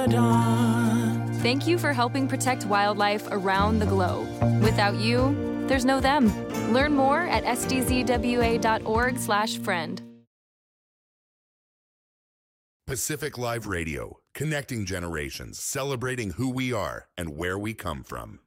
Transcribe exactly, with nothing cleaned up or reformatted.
dawn. Thank you for helping protect wildlife around the globe. Without you, there's no them. Learn more at s d z w a dot org slash friend. Pacific Live Radio, connecting generations, celebrating who we are and where we come from.